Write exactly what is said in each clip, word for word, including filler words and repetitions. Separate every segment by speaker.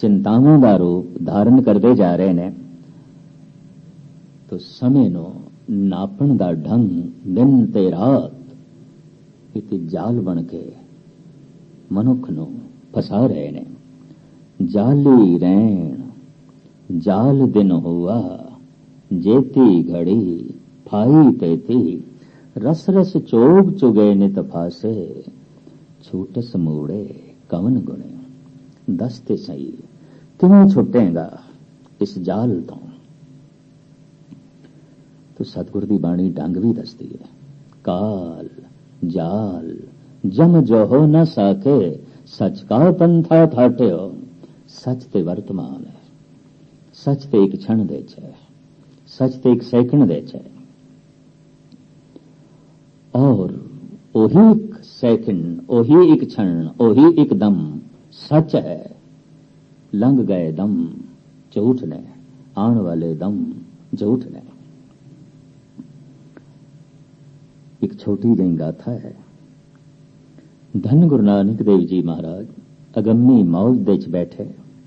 Speaker 1: ਚਿੰਤਾਵਾਂ ਦਾ ਰੂਪ ਧਾਰਨ ਕਰਦੇ ਜਾ ਰਹੇ ਨੇ। ਤੋ ਸਮੇਂ ਨੂੰ ਨਾਪਣ ਦਾ ਢੰਗ ਦਿਨ ਤੇ ਰਾਤ ਇੱਕ ਜਾਲ ਬਣ ਕੇ ਮਨੁੱਖ ਨੂੰ ਫਸਾ ਰਹੇ ਨੇ। ਜਾਲੀ ਰਹਿਣ ਜਾਲ ਦਿਨ ਹੋਆ, ਜੇਤੀ ਘੜੀ ਫਾਈ ਤੇਤੀ, ਰਸ ਰਸ ਚੋਗ ਚੁਗੇ ਨਿਤ ਫਾਸੇ, ਛੂਟਸ ਮੂੜੇ ਕਵਨ ਗੁਣੇ। ਦੱਸ ਤੇ ਸਹੀ ਕਿਵੇਂ ਛੁੱਟੇਗਾ ਇਸ ਜਾਲ ਤੋਂ। ਤੋ ਸਤਿਗੁਰ ਦੀ ਬਾਣੀ ਢੰਗ ਵੀ ਦੱਸਦੀ ਹੈ। ਕਾਲ ਜਾਲ ਜਮ ਜੋਹ ਨ ਸਾਕੇ, ਸਚ ਕਾ ਪੰਥਾ ਥਾਟਿਓ। ਸੱਚ ਤੇ ਵਰਤਮਾਨ ਹੈ, ਸੱਚ ਤੇ ਇੱਕ ਛਣ ਦੇ ਚ ਹੈ, ਸੱਚ ਤੇ ਇੱਕ ਸੈਕਿੰਡ ਦੇ ਚ ਹੈ। ਔਰ ਉਹੀ ਇੱਕ ਸੈਕਿੰਡ, ਉਹੀ ਇੱਕ ਛਣ, ਉਹੀ ਇੱਕ ਦਮ ਸੱਚ ਹੈ। ਲੰਘ ਗਏ ਦਮ ਝੂਠ ਨੇ, ਆਉਣ ਵਾਲੇ ਦਮ ਝੂਠ ਨੇ। ਇੱਕ ਛੋਟੀ ਜਿਹੀ ਗਾਥਾ ਹੈ। ਧੰਨ ਗੁਰੂ ਨਾਨਕ ਦੇਵ ਜੀ ਮਹਾਰਾਜ ਅਗੰਮੀ ਮੌਜ ਦੇ ਚ ਬੈਠੇ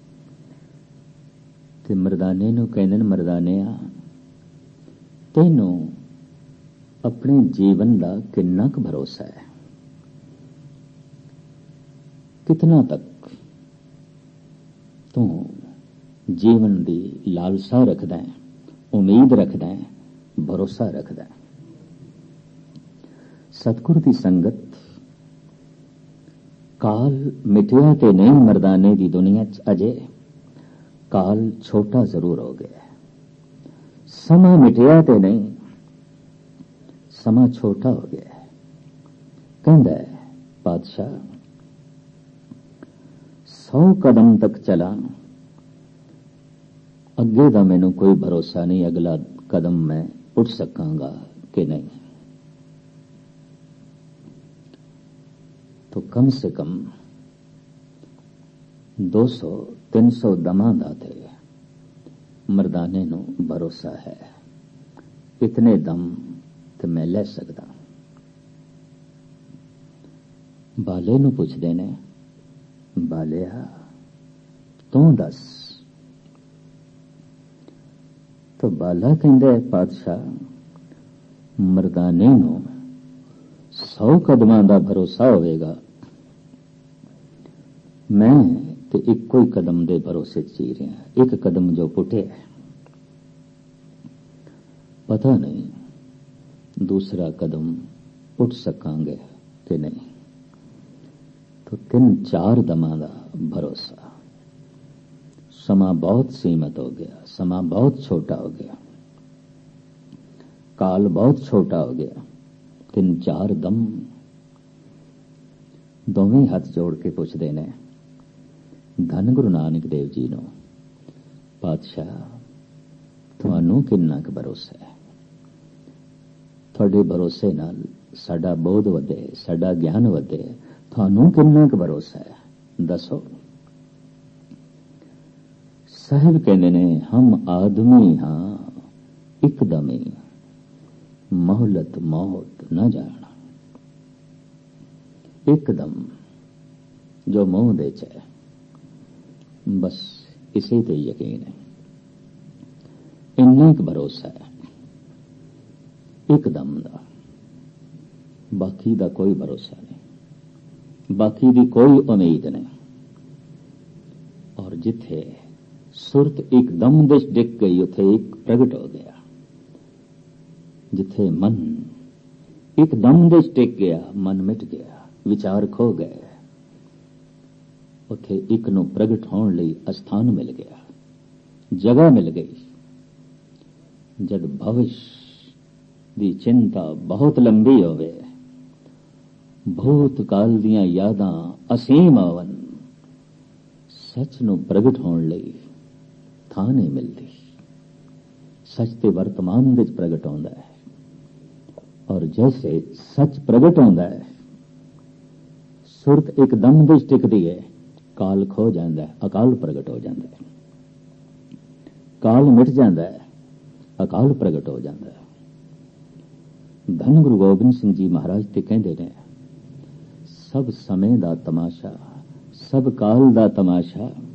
Speaker 1: ਤੇ ਮਰਦਾਨੇ ਨੂੰ ਕਹਿੰਦੇ ਨੇ, ਮਰਦਾਨਿਆ ਤੈਨੂੰ ਆਪਣੇ ਜੀਵਨ ਦਾ ਕਿੰਨਾ ਕੁ ਭਰੋਸਾ ਹੈ? ਕਿਤਨਾ ਤੱਕ ਤੂੰ ਜੀਵਨ ਦੀ ਲਾਲਸਾ ਰੱਖਦਾ ਹੈ, ਉਮੀਦ ਰੱਖਦਾ ਹੈ, ਭਰੋਸਾ ਰੱਖਦਾ ਹੈ? ਸਤਿਗੁਰ ਦੀ ਸੰਗਤ ਕਾਲ ਮਿਟਿਆ ਤੇ ਨਹੀਂ ਮਰਦਾਨੇ ਦੀ ਦੁਨੀਆ ਚ। ਅਜੇ ਕਾਲ ਛੋਟਾ ਜ਼ਰੂਰ ਹੋ ਗਿਆ, ਸਮਾਂ ਮਿਟਿਆ ਤੇ ਨਹੀਂ, ਸਮਾਂ ਛੋਟਾ ਹੋ ਗਿਆ। ਕਹਿੰਦਾ ਹੈ ਪਾਤਸ਼ਾਹ, ਸੌ ਕਦਮ ਤੱਕ ਚਲਾ, ਅੱਗੇ ਦਾ ਮੈਨੂੰ ਕੋਈ ਭਰੋਸਾ ਨਹੀਂ, ਅਗਲਾ ਕਦਮ ਮੈਂ ਉੱਠ ਸਕਾਂਗਾ ਕਿ ਨਹੀਂ। तो कम से कम दो सौ तीन सौ दमा दा थे मरदाने नू भरोसा है, इतने दम ते मैं ले सकदा। बाले नू पुछदे ने, बालिया तू दस। तो बाला कहंदा पातशाह, मरदाने नू सौ कदमां दा भरोसा होवेगा, मैं ते इक्को ही कदम दे भरोसे जी रहा। एक कदम जो पुटे है, पता नहीं दूसरा कदम उठ सकांगे कि नहीं। तो तीन चार दमां दा भरोसा। समा बहुत सीमित हो गया, समा बहुत छोटा हो गया, काल बहुत छोटा हो गया। तीन चार दम दोवें हथ जोड़ के पुछदे ने धन गुरु नानक देव जी नूं, पातशाह तुहानूं किन्ना क भरोसा है? तुहाडे भरोसे नाल साडा बोध वधे, साडा ज्ञान वधे, तुहानूं किन्ना क भरोसा है? दसो। साहिब कहंदे ने, हम आदमी हां इकदमी, मोहलत मौत न जाना। एकदम जो मुंह दे च है, बस इसे ते यकीन है, इन्ना क भरोसा है एकदम दा। बाकी दा कोई भरोसा नहीं, बाकी दी कोई उम्मीद नहीं। और जिथे सुरत एकदम दे डिग गई, उथे एक प्रगट हो गया। जिथे मन एकदम दे टिक गया, मन मिट गया, विचार खो गए, उथे एक नू प्रगट होने लई अस्थान मिल गया, जगह मिल गई। जद भविष्य दी चिंता बहुत लंबी होवे, भूतकाल दियां यादां असीम आवन, सच नू प्रगट होने लई थां नहीं मिलती। सच ते वर्तमान विच प्रगट होंदा है, और जैसे सच प्रगट होंदा है, सुरत एकदम विच टिकदी है, काल खो जाता है, अकाल प्रगट हो जाता है। काल मिट जाता है, अकाल प्रगट हो जाता है। धन गुरु गोबिंद सिंह जी महाराज ते कहंदे ने, सब समय दा तमाशा, सब काल दा तमाशा